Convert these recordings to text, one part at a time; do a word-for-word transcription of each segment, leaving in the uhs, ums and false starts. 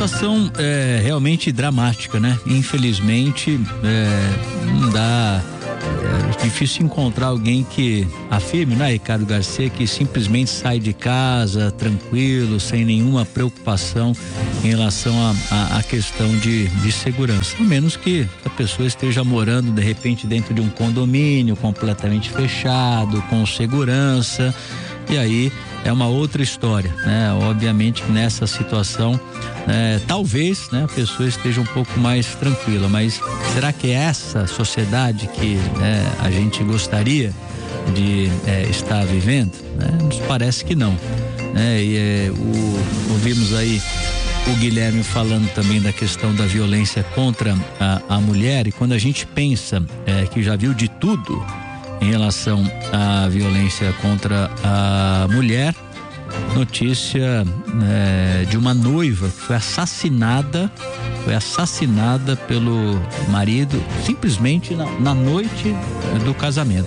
situação é, realmente dramática, né? Infelizmente, é, não dá. É difícil encontrar alguém que afirme, né, Ricardo Garcia, que simplesmente sai de casa tranquilo, sem nenhuma preocupação em relação à questão de, de segurança. A menos que a pessoa esteja morando, de repente, dentro de um condomínio completamente fechado, com segurança, e aí é uma outra história, né? Obviamente que nessa situação, é, talvez, né, a pessoa esteja um pouco mais tranquila, mas será que é essa sociedade que, né, a gente gostaria de é, estar vivendo? Né? Nos parece que não, né? E é, o, ouvimos aí o Guilherme falando também da questão da violência contra a, a mulher, e quando a gente pensa é, que já viu de tudo em relação à violência contra a mulher, notícia é, de uma noiva que foi assassinada, foi assassinada pelo marido simplesmente na, na noite do casamento.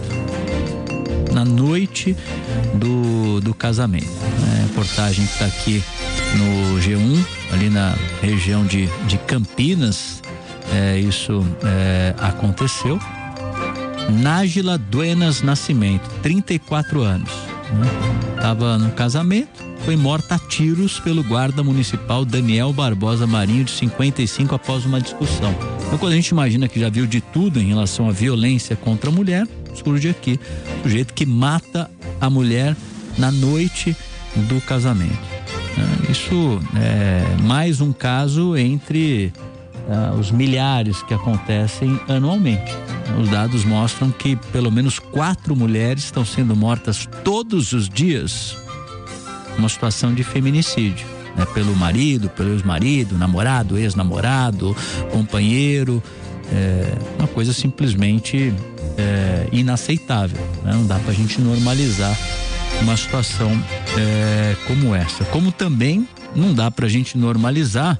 Na noite do, do casamento. É, reportagem que está aqui no G um, ali na região de, de Campinas, é, isso é, aconteceu. Nájila Duenas Nascimento, trinta e quatro anos, né? Tava no casamento, foi morta a tiros pelo guarda municipal Daniel Barbosa Marinho, de cinquenta e cinco, após uma discussão. Então, quando a gente imagina que já viu de tudo em relação à violência contra a mulher, surge aqui o sujeito que mata a mulher na noite do casamento. Isso é mais um caso entre uh, os milhares que acontecem anualmente. Os dados mostram que pelo menos quatro mulheres estão sendo mortas todos os dias, uma situação de feminicídio, né? Pelo marido, pelo ex-marido, namorado, ex-namorado, companheiro, é uma coisa simplesmente é, inaceitável, né? Não dá pra gente normalizar uma situação é, como essa, como também não dá pra gente normalizar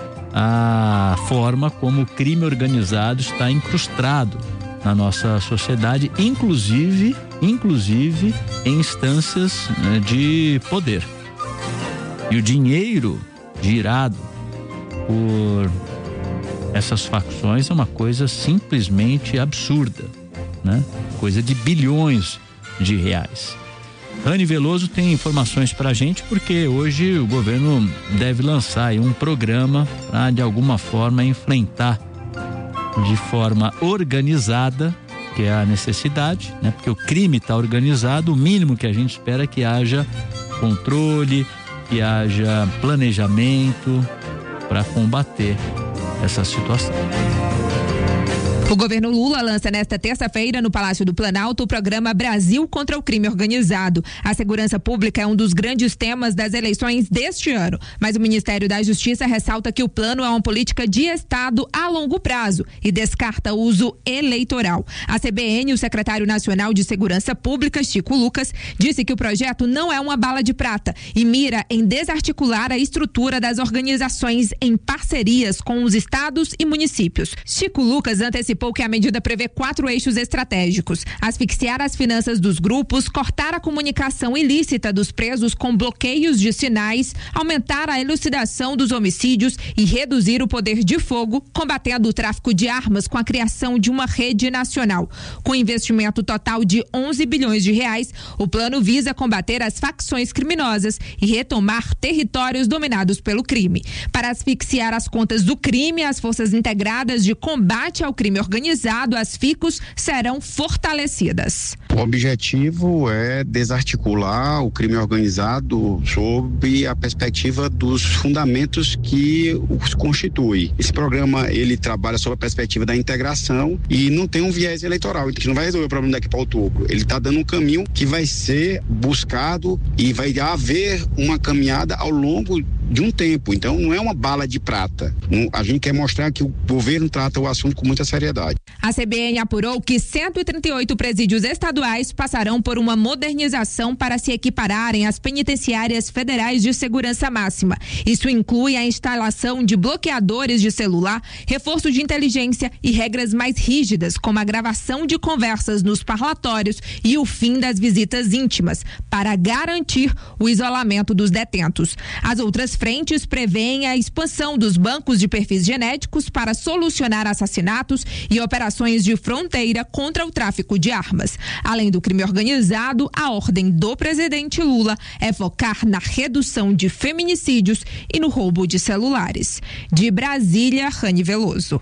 a forma como o crime organizado está incrustado na nossa sociedade, inclusive, inclusive em instâncias, né, de poder. E o dinheiro girado por essas facções é uma coisa simplesmente absurda, né? Coisa de bilhões de reais. Rani Veloso tem informações pra gente, porque hoje o governo deve lançar aí um programa para, de alguma forma, enfrentar de forma organizada, que é a necessidade, né? Porque o crime está organizado, o mínimo que a gente espera é que haja controle, que haja planejamento para combater essa situação. O governo Lula lança nesta terça-feira no Palácio do Planalto o programa Brasil contra o Crime Organizado. A segurança pública é um dos grandes temas das eleições deste ano, mas o Ministério da Justiça ressalta que o plano é uma política de Estado a longo prazo e descarta o uso eleitoral. A C B N, o secretário nacional de Segurança Pública, Chico Lucas, disse que o projeto não é uma bala de prata e mira em desarticular a estrutura das organizações em parcerias com os estados e municípios. Chico Lucas antecipou que a medida prevê quatro eixos estratégicos: asfixiar as finanças dos grupos, cortar a comunicação ilícita dos presos com bloqueios de sinais, aumentar a elucidação dos homicídios e reduzir o poder de fogo, combatendo o tráfico de armas com a criação de uma rede nacional. Com investimento total de onze bilhões de reais, o plano visa combater as facções criminosas e retomar territórios dominados pelo crime. Para asfixiar as contas do crime, as forças integradas de combate ao crime organizado, as FICOS, serão fortalecidas. O objetivo é desarticular o crime organizado sob a perspectiva dos fundamentos que os constitui. Esse programa, ele trabalha sob a perspectiva da integração e não tem um viés eleitoral, que não vai resolver o problema daqui para outubro. Ele está dando um caminho que vai ser buscado e vai haver uma caminhada ao longo de um tempo. Então não é uma bala de prata. A gente quer mostrar que o governo trata o assunto com muita seriedade. A C B N apurou que cento e trinta e oito presídios estaduais passarão por uma modernização para se equipararem às penitenciárias federais de segurança máxima. Isso inclui a instalação de bloqueadores de celular, reforço de inteligência e regras mais rígidas, como a gravação de conversas nos parlatórios e o fim das visitas íntimas, para garantir o isolamento dos detentos. As outras frentes prevêem a expansão dos bancos de perfis genéticos para solucionar assassinatos e operações de fronteira contra o tráfico de armas. Além do crime organizado, a ordem do presidente Lula é focar na redução de feminicídios e no roubo de celulares. De Brasília, Rani Veloso.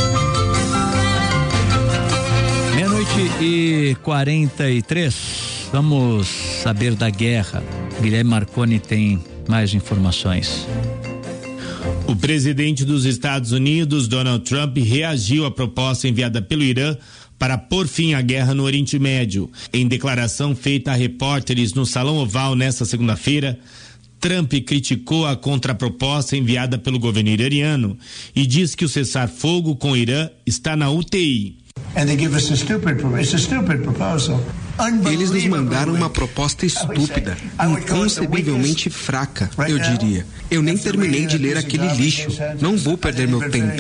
Meia-noite e quarenta e três. Vamos saber da guerra. Guilherme Marconi tem mais informações. O presidente dos Estados Unidos, Donald Trump, reagiu à proposta enviada pelo Irã para pôr fim à guerra no Oriente Médio. Em declaração feita a repórteres no Salão Oval nesta segunda-feira, Trump criticou a contraproposta enviada pelo governo iraniano e diz que o cessar-fogo com o Irã está na U T I. Eles nos mandaram uma proposta estúpida, inconcebivelmente fraca, eu diria. Eu nem terminei de ler aquele lixo. Não vou perder meu tempo.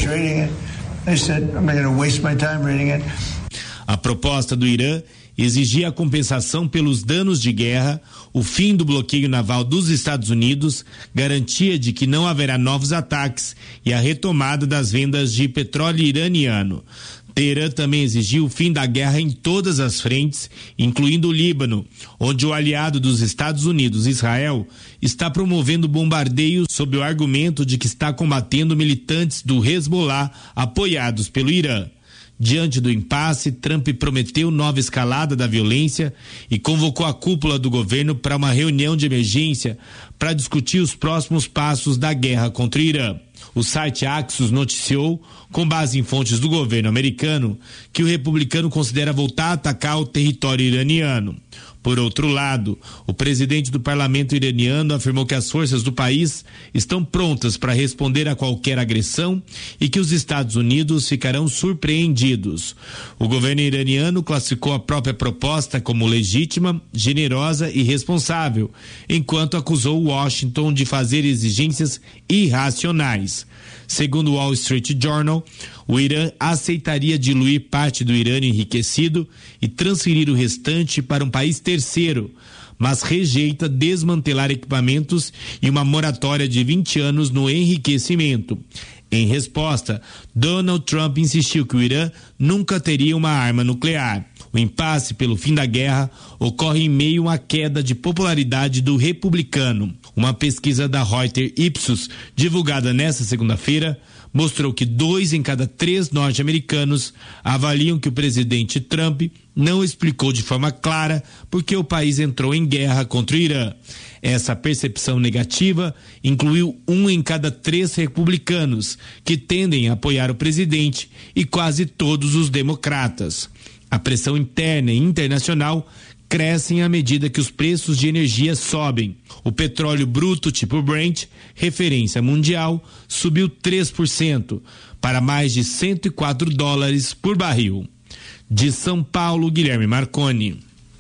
A proposta do Irã exigia a compensação pelos danos de guerra, o fim do bloqueio naval dos Estados Unidos, garantia de que não haverá novos ataques e a retomada das vendas de petróleo iraniano. Teherã também exigiu o fim da guerra em todas as frentes, incluindo o Líbano, onde o aliado dos Estados Unidos, Israel, está promovendo bombardeios sob o argumento de que está combatendo militantes do Hezbollah apoiados pelo Irã. Diante do impasse, Trump prometeu nova escalada da violência e convocou a cúpula do governo para uma reunião de emergência para discutir os próximos passos da guerra contra o Irã. O site Axios noticiou, com base em fontes do governo americano, que o republicano considera voltar a atacar o território iraniano. Por outro lado, o presidente do parlamento iraniano afirmou que as forças do país estão prontas para responder a qualquer agressão e que os Estados Unidos ficarão surpreendidos. O governo iraniano classificou a própria proposta como legítima, generosa e responsável, enquanto acusou Washington de fazer exigências irracionais. Segundo o Wall Street Journal, o Irã aceitaria diluir parte do urânio enriquecido e transferir o restante para um país terceiro, mas rejeita desmantelar equipamentos e uma moratória de vinte anos no enriquecimento. Em resposta, Donald Trump insistiu que o Irã nunca teria uma arma nuclear. O impasse pelo fim da guerra ocorre em meio à queda de popularidade do republicano. Uma pesquisa da Reuters Ipsos, divulgada nesta segunda-feira, mostrou que dois em cada três norte-americanos avaliam que o presidente Trump não explicou de forma clara por que o país entrou em guerra contra o Irã. Essa percepção negativa incluiu um em cada três republicanos, que tendem a apoiar o presidente, e quase todos os democratas. A pressão interna e internacional crescem à medida que os preços de energia sobem. O petróleo bruto tipo Brent, referência mundial, subiu três por cento para mais de cento e quatro dólares por barril. De São Paulo, Guilherme Marconi.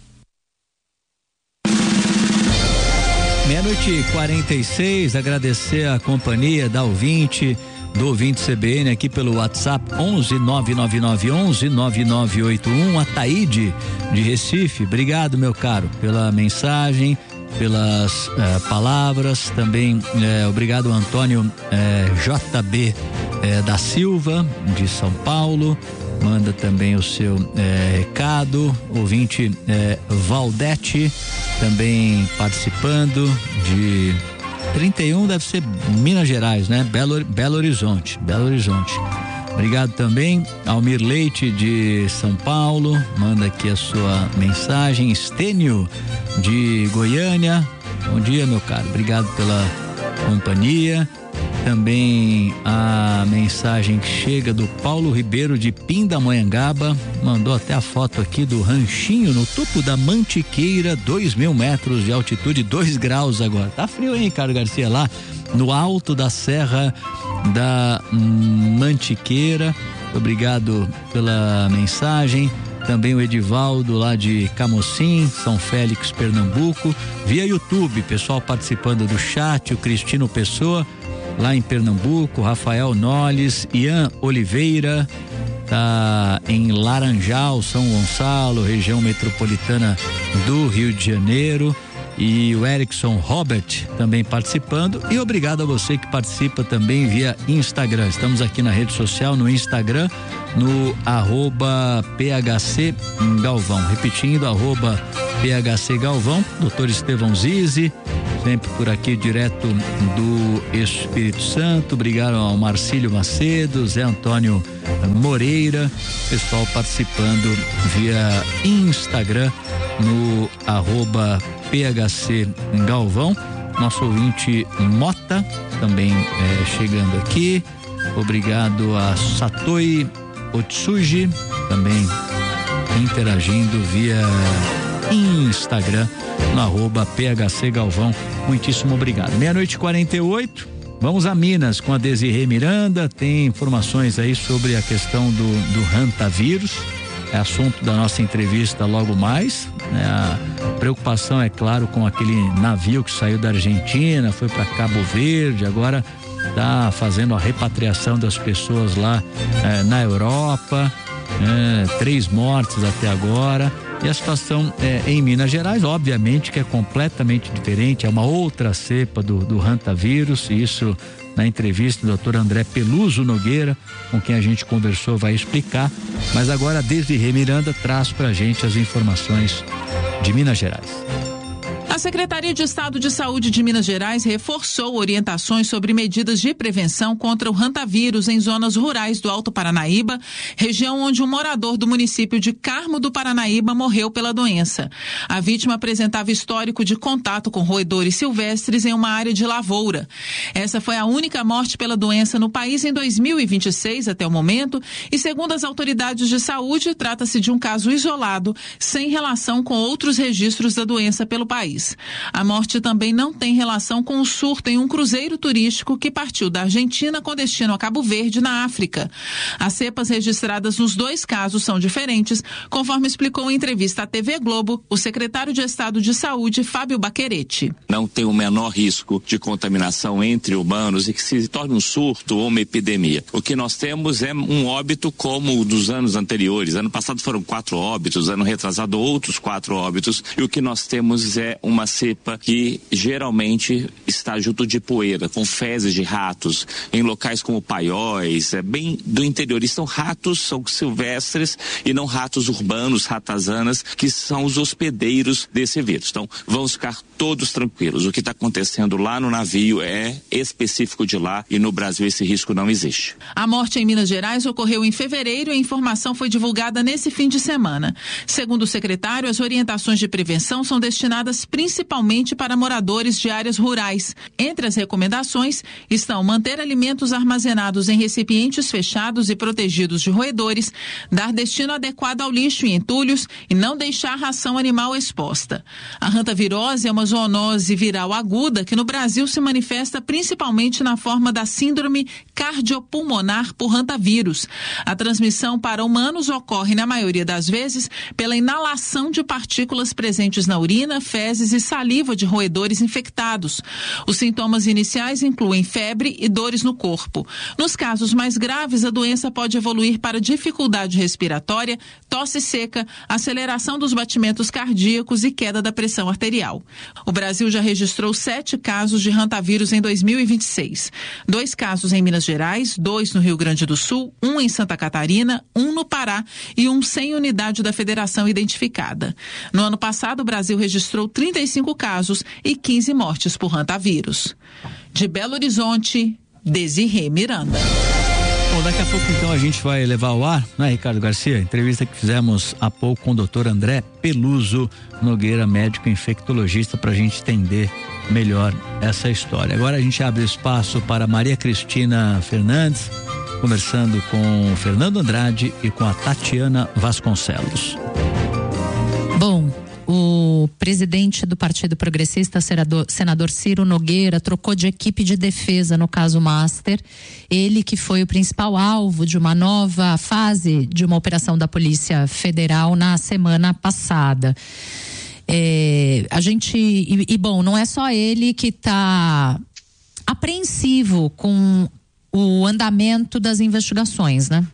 Meia-noite e quarenta e seis, agradecer a companhia da ouvinte, do ouvinte C B N aqui pelo WhatsApp onze nove nove nove onze nove nove oito um, a Taíde de Recife. Obrigado, meu caro, pela mensagem, pelas eh, palavras, também eh, obrigado Antônio eh, J B eh, da Silva de São Paulo, manda também o seu eh, recado. Ouvinte eh, Valdete também participando de trinta e um, deve ser Minas Gerais, né? Belo, Belo Horizonte, Belo Horizonte. Obrigado também, Almir Leite de São Paulo, manda aqui a sua mensagem. Estênio de Goiânia, bom dia, meu caro, obrigado pela companhia. Também a mensagem que chega do Paulo Ribeiro de Pindamonhangaba, mandou até a foto aqui do ranchinho no topo da Mantiqueira, dois mil metros de altitude, dois graus agora. Tá frio, hein, Ricardo Garcia? Lá no alto da Serra da Mantiqueira, obrigado pela mensagem. Também o Edivaldo lá de Camocim, São Félix, Pernambuco, via YouTube, pessoal participando do chat, o Cristino Pessoa, lá em Pernambuco, Rafael Noles, Ian Oliveira, tá em Laranjal, São Gonçalo, região metropolitana do Rio de Janeiro, e o Erickson Robert também participando, e obrigado a você que participa também via Instagram. Estamos aqui na rede social, no Instagram, no arroba P H C Galvão, repetindo, arroba P H C Galvão, doutor Estevão Zizi, sempre por aqui direto do Espírito Santo. Obrigado ao Marcílio Macedo, Zé Antônio Moreira, pessoal participando via Instagram no arroba P H C Galvão. Nosso ouvinte Mota também é, chegando aqui. Obrigado a Satoi Otsuji também interagindo via Instagram no arroba P H C Galvão. Muitíssimo obrigado. Meia-noite e quarenta e oito. Vamos a Minas com a Desirê Miranda. Tem informações aí sobre a questão do, do hantavírus. É assunto da nossa entrevista logo mais, né? A preocupação, é claro, com aquele navio que saiu da Argentina, foi para Cabo Verde, agora está fazendo a repatriação das pessoas lá eh, na Europa, eh, três mortes até agora. E a situação eh, em Minas Gerais, obviamente, que é completamente diferente, é uma outra cepa do, do hantavírus, e isso na entrevista, o doutor André Peluso Nogueira, com quem a gente conversou, vai explicar. Mas agora a Desirê Miranda traz pra gente as informações de Minas Gerais. A Secretaria de Estado de Saúde de Minas Gerais reforçou orientações sobre medidas de prevenção contra o hantavírus em zonas rurais do Alto Paranaíba, região onde um morador do município de Carmo do Paranaíba morreu pela doença. A vítima apresentava histórico de contato com roedores silvestres em uma área de lavoura. Essa foi a única morte pela doença no país em dois mil e vinte e seis até o momento, e segundo as autoridades de saúde, trata-se de um caso isolado, sem relação com outros registros da doença pelo país. A morte também não tem relação com o surto em um cruzeiro turístico que partiu da Argentina com destino a Cabo Verde, na África. As cepas registradas nos dois casos são diferentes, conforme explicou em entrevista à T V Globo o secretário de Estado de Saúde, Fábio Baquerete. Não tem o menor risco de contaminação entre humanos e que se torne um surto ou uma epidemia. O que nós temos é um óbito como o dos anos anteriores. Ano passado foram quatro óbitos, ano retrasado outros quatro óbitos, e o que nós temos é uma uma cepa que geralmente está junto de poeira, com fezes de ratos, em locais como Paióis, é bem do interior. E são ratos, são silvestres e não ratos urbanos, ratazanas, que são os hospedeiros desse vírus. Então, vamos ficar todos tranquilos. O que está acontecendo lá no navio é específico de lá, e no Brasil esse risco não existe. A morte em Minas Gerais ocorreu em fevereiro e a informação foi divulgada nesse fim de semana. Segundo o secretário, as orientações de prevenção são destinadas principalmente principalmente para moradores de áreas rurais. Entre as recomendações estão manter alimentos armazenados em recipientes fechados e protegidos de roedores, dar destino adequado ao lixo e entulhos e não deixar ração animal exposta. A hantavirose é uma zoonose viral aguda que no Brasil se manifesta principalmente na forma da síndrome cardiopulmonar por hantavírus. A transmissão para humanos ocorre, na maioria das vezes, pela inalação de partículas presentes na urina, fezes e saliva de roedores infectados. Os sintomas iniciais incluem febre e dores no corpo. Nos casos mais graves, a doença pode evoluir para dificuldade respiratória, tosse seca, aceleração dos batimentos cardíacos e queda da pressão arterial. O Brasil já registrou sete casos de hantavírus em dois mil e vinte e seis. Dois casos em Minas Gerais, dois no Rio Grande do Sul, um em Santa Catarina, um no Pará e um sem unidade da federação identificada. No ano passado, o Brasil registrou trinta e cinco casos e quinze mortes por hantavírus. De Belo Horizonte, Desirê Miranda. Bom, daqui a pouco então a gente vai levar ao ar, né, Ricardo Garcia? Entrevista que fizemos há pouco com o doutor André Peluso Nogueira, médico infectologista, para a gente entender melhor essa história. Agora a gente abre espaço para Maria Cristina Fernandes, conversando com o Fernando Andrade e com a Tatiana Vasconcelos. Bom, O presidente do Partido Progressista, senador, senador Ciro Nogueira, trocou de equipe de defesa no caso Master. Ele que foi o principal alvo de uma nova fase de uma operação da Polícia Federal na semana passada. É, a gente, e, e bom, não é só ele que está apreensivo com o andamento das investigações, né?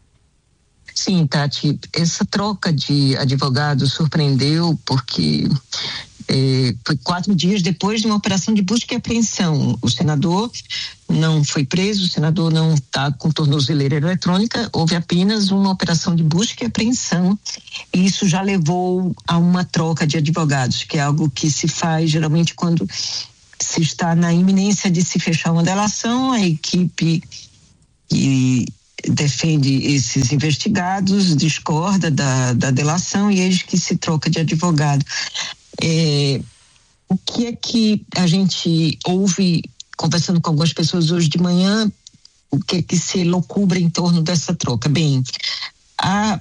Sim, Tati, essa troca de advogados surpreendeu porque eh, foi quatro dias depois de uma operação de busca e apreensão. O senador não foi preso, o senador não está com tornozeleira eletrônica, houve apenas uma operação de busca e apreensão, e isso já levou a uma troca de advogados, que é algo que se faz geralmente quando se está na iminência de se fechar uma delação. A equipe que defende esses investigados discorda da, da delação e eis que se troca de advogado. É, o que é que a gente ouve conversando com algumas pessoas hoje de manhã, o que é que se elucubra em torno dessa troca? Bem, a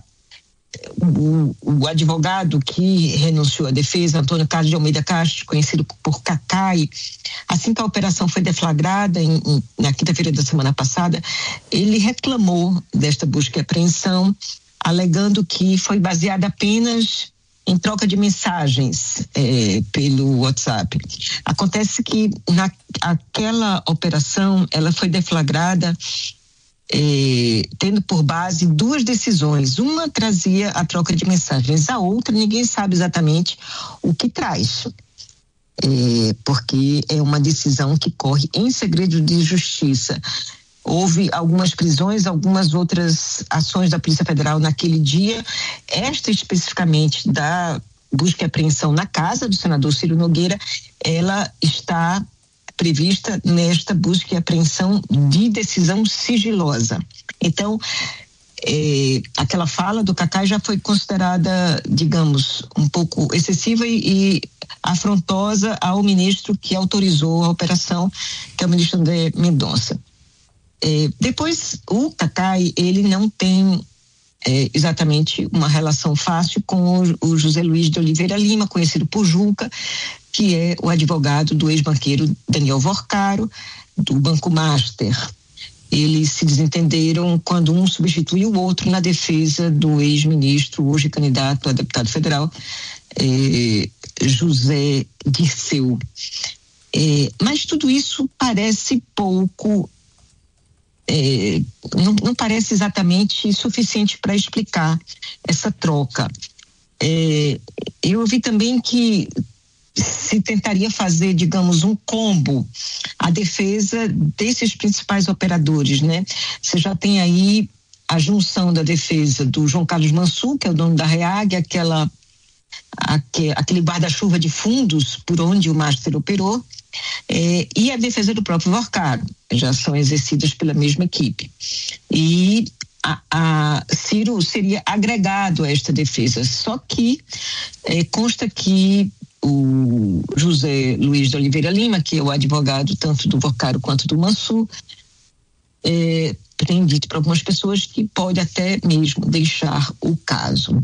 O, o advogado que renunciou à defesa, Antônio Carlos de Almeida Castro, conhecido por Cacai, assim que a operação foi deflagrada em, em, na quinta-feira da semana passada, ele reclamou desta busca e apreensão, alegando que foi baseada apenas em troca de mensagens eh, pelo WhatsApp. Acontece que na, aquela operação ela foi deflagrada Eh, tendo por base duas decisões. Uma trazia a troca de mensagens, a outra ninguém sabe exatamente o que traz, eh, porque é uma decisão que corre em segredo de justiça. Houve algumas prisões, algumas outras ações da Polícia Federal naquele dia. Esta especificamente da busca e apreensão na casa do senador Ciro Nogueira, ela está prevista nesta busca e apreensão de decisão sigilosa. Então, eh, aquela fala do Cacai já foi considerada, digamos, um pouco excessiva e, e afrontosa ao ministro que autorizou a operação, que é o ministro André Mendonça. Eh, depois, o Cacai, ele não tem eh, exatamente uma relação fácil com o, o José Luiz de Oliveira Lima, conhecido por Juca, que é o advogado do ex-banqueiro Daniel Vorcaro, do Banco Master. Eles se desentenderam quando um substituiu o outro na defesa do ex-ministro, hoje candidato a deputado federal, eh, José Dirceu. Eh, mas tudo isso parece pouco, eh, não, não parece exatamente suficiente para explicar essa troca. Eh, eu ouvi também que se tentaria fazer, digamos, um combo à defesa desses principais operadores, né? Você já tem aí a junção da defesa do João Carlos Mansur, que é o dono da REAG, aquela, aquele, aquele guarda-chuva de fundos por onde o Master operou, eh, e a defesa do próprio Vorcaro, já são exercidas pela mesma equipe. E a, a Ciro seria agregado a esta defesa, só que eh, consta que o José Luiz de Oliveira Lima, que é o advogado tanto do Vorcaro quanto do Mansur, é, tem dito para algumas pessoas que pode até mesmo deixar o caso.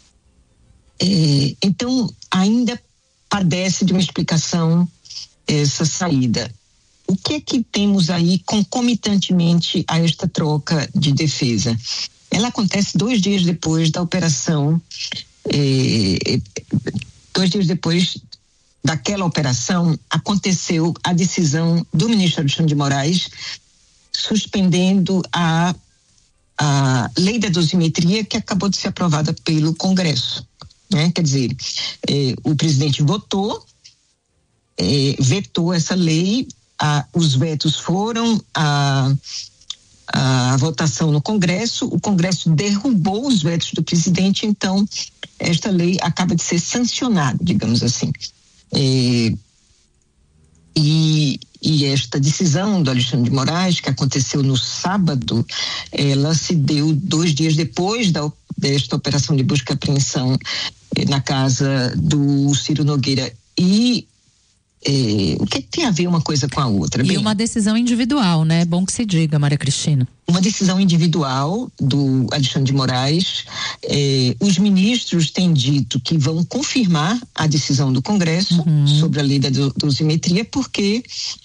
É, então, ainda padece de uma explicação essa saída. O que é que temos aí concomitantemente a esta troca de defesa? Ela acontece dois dias depois da operação, é, dois dias depois daquela operação, aconteceu a decisão do ministro Alexandre de Moraes suspendendo a, a lei da dosimetria que acabou de ser aprovada pelo Congresso, né? Quer dizer, eh, o presidente votou, eh, vetou essa lei, a, os vetos foram a, a votação no Congresso, o Congresso derrubou os vetos do presidente, então esta lei acaba de ser sancionada, digamos assim. É, e, e esta decisão do Alexandre de Moraes, que aconteceu no sábado, ela se deu dois dias depois da, desta operação de busca e apreensão eh, na casa do Ciro Nogueira e É, o que tem a ver uma coisa com a outra? E Bem, uma decisão individual, né? É bom que se diga, Maria Cristina. Uma decisão individual do Alexandre de Moraes. É, os ministros têm dito que vão confirmar a decisão do Congresso uhum. sobre a lei da dosimetria, porque,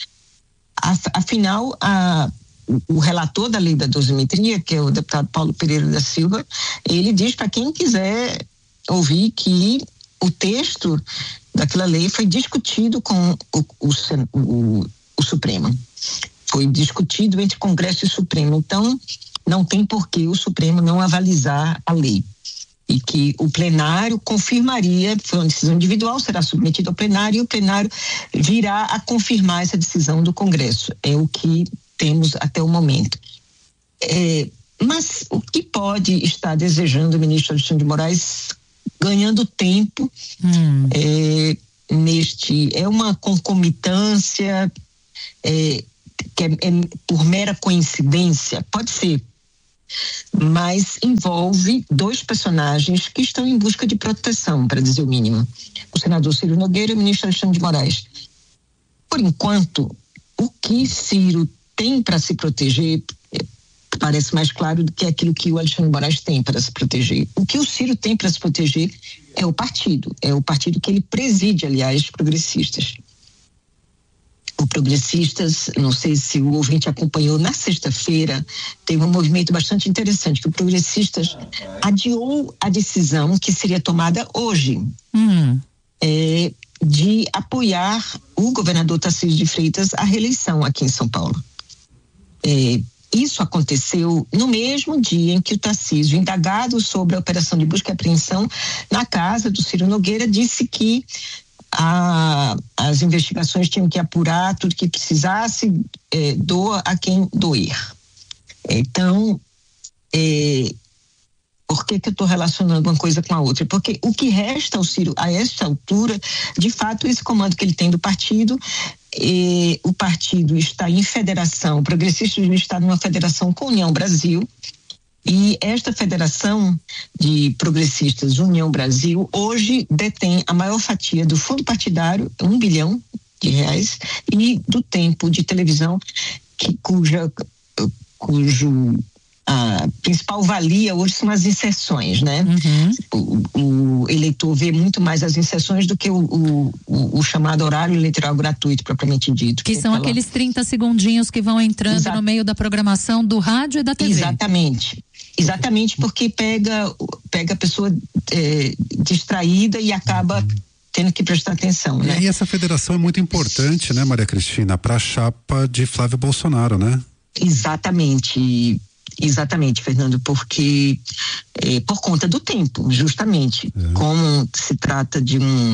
afinal, a, o relator da lei da dosimetria, que é o deputado Paulo Pereira da Silva, ele diz para quem quiser ouvir que o texto daquela lei foi discutido com o, o, o, o Supremo. Foi discutido entre Congresso e Supremo. Então, não tem por que o Supremo não avalizar a lei. E que o plenário confirmaria, foi uma decisão individual, será submetida ao plenário e o plenário virá a confirmar essa decisão do Congresso. É o que temos até o momento. É, mas o que pode estar desejando o ministro Alexandre de Moraes ganhando tempo hum. é, neste... É uma concomitância... É, que é, é por mera coincidência, pode ser, mas envolve dois personagens que estão em busca de proteção, para dizer o mínimo. O senador Ciro Nogueira e o ministro Alexandre de Moraes. Por enquanto, o que Ciro tem para se proteger parece mais claro do que aquilo que o Alexandre de Moraes tem para se proteger. O que o Ciro tem para se proteger é o partido, é o partido que ele preside, aliás, Progressistas. O Progressistas, não sei se o ouvinte acompanhou, na sexta-feira teve um movimento bastante interessante, que o Progressistas adiou a decisão que seria tomada hoje hum. é, de apoiar o governador Tarcísio de Freitas à reeleição aqui em São Paulo. É, isso aconteceu no mesmo dia em que o Tarcísio, indagado sobre a operação de busca e apreensão na casa do Ciro Nogueira, disse que A, as investigações tinham que apurar tudo que precisasse, é, doa a quem doer. Então, é, por que que eu estou relacionando uma coisa com a outra? Porque o que resta ao Ciro, a esta altura, de fato, esse comando que ele tem do partido, é, o partido está em federação, o Progressistas está numa federação com a União Brasil, e esta federação de progressistas, União Brasil, hoje detém a maior fatia do fundo partidário, um bilhão de reais, e do tempo de televisão, que, cuja, cujo a principal valia hoje são as inserções, né? Uhum. O, o eleitor vê muito mais as inserções do que o, o, o, o chamado horário eleitoral gratuito, propriamente dito. Que, que são aquela... aqueles trinta segundinhos que vão entrando Exa... no meio da programação do rádio e da T V. Exatamente. Exatamente, porque pega, pega a pessoa é, distraída e acaba tendo que prestar atenção, né? E essa federação é muito importante, né, Maria Cristina, para a chapa de Flávio Bolsonaro, né? Exatamente, exatamente, Fernando, porque é, por conta do tempo, justamente, é. Como se trata de um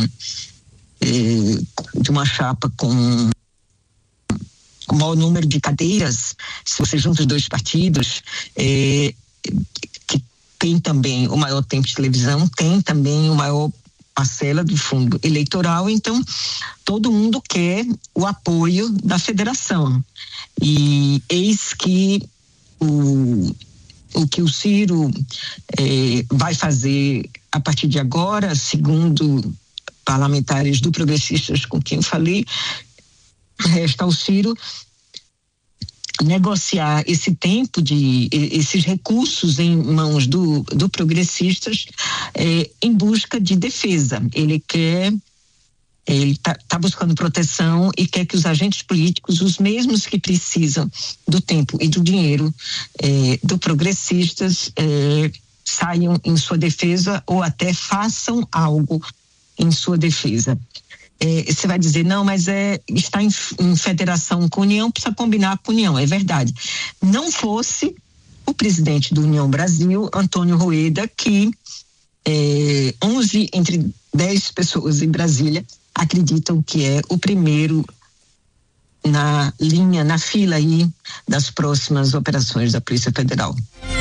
é, de uma chapa com o maior número de cadeiras, se você junta os dois partidos, é, que tem também o maior tempo de televisão, tem também o maior parcela do fundo eleitoral, então todo mundo quer o apoio da federação. E eis que o, o que o Ciro eh, vai fazer a partir de agora, segundo parlamentares do Progressistas com quem eu falei, resta ao Ciro negociar esse tempo de esses recursos em mãos do, do Progressistas eh, em busca de defesa. Ele quer, ele está tá buscando proteção e quer que os agentes políticos, os mesmos que precisam do tempo e do dinheiro eh, do Progressistas, eh, saiam em sua defesa ou até façam algo em sua defesa. É, você vai dizer, não, mas é, está em, em federação com a União, precisa combinar com a União, é verdade. Não fosse o presidente do União Brasil, Antônio Rueda, que é, onze entre dez pessoas em Brasília acreditam que é o primeiro na linha, na fila aí das próximas operações da Polícia Federal.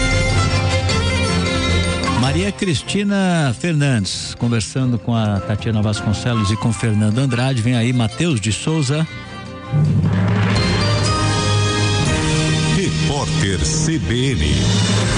Maria Cristina Fernandes, conversando com a Tatiana Vasconcelos e com Fernando Andrade. Vem aí Matheus de Souza. Repórter C B N.